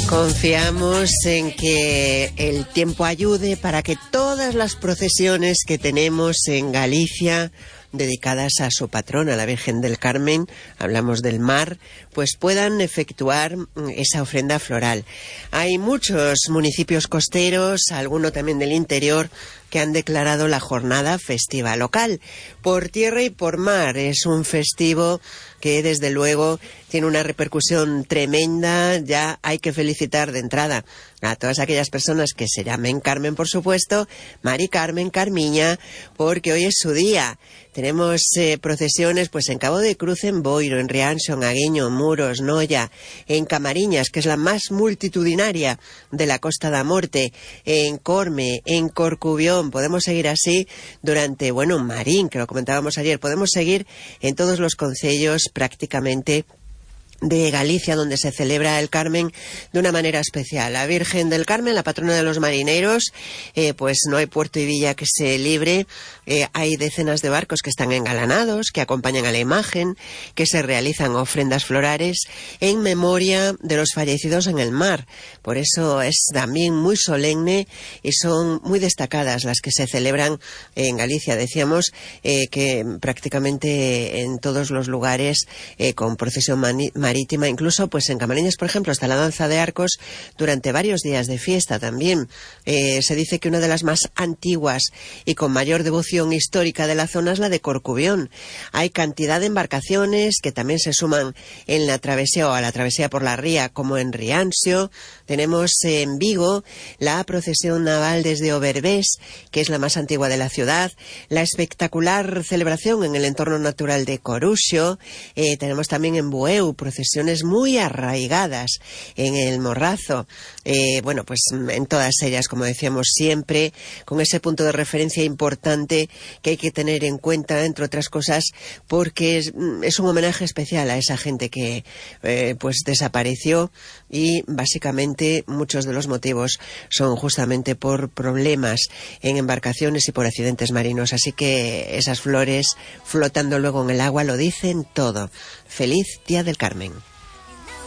Confiamos en que el tiempo ayude para que todas las procesiones que tenemos en Galicia dedicadas a su patrona, la Virgen del Carmen, hablamos del mar, pues puedan efectuar esa ofrenda floral. Hay muchos municipios costeros, alguno también del interior, que han declarado la jornada festiva local. Por tierra y por mar es un festivo que desde luego tiene una repercusión tremenda. Ya hay que felicitar de entrada a todas aquellas personas que se llamen Carmen, por supuesto, Mari Carmen, Carmiña, porque hoy es su día. Tenemos procesiones pues en Cabo de Cruz, en Boiro, en Rianxo, en Aguiño, Muros, Noia, en Camariñas, que es la más multitudinaria de la Costa da Morte, en Corme, en Corcubión. Podemos seguir así durante, Marín, que lo comentábamos ayer, podemos seguir en todos los concellos prácticamente de Galicia, donde se celebra el Carmen de una manera especial. La Virgen del Carmen, la patrona de los marineros, pues no hay puerto y villa que se libre. Hay decenas de barcos que están engalanados, que acompañan a la imagen, que se realizan ofrendas florales en memoria de los fallecidos en el mar. Por eso es también muy solemne y son muy destacadas las que se celebran en Galicia. Decíamos que prácticamente en todos los lugares con procesión marítima, incluso pues en Camariñas, por ejemplo, está la danza de arcos durante varios días de fiesta también. Se dice que una de las más antiguas y con mayor devoción histórica de la zona es la de Corcubión. Hay cantidad de embarcaciones que también se suman en la travesía o a la travesía por la ría, como en Rianxo. Tenemos en Vigo la procesión naval desde Oberbés, que es la más antigua de la ciudad, la espectacular celebración en el entorno natural de Coruxo. Tenemos también en Bueu procesiones muy arraigadas en el Morrazo. Pues en todas ellas, como decíamos siempre, con ese punto de referencia importante que hay que tener en cuenta, entre otras cosas, porque es un homenaje especial a esa gente que pues desapareció, y básicamente muchos de los motivos son justamente por problemas en embarcaciones y por accidentes marinos. Así que esas flores flotando luego en el agua lo dicen todo. Feliz Día del Carmen.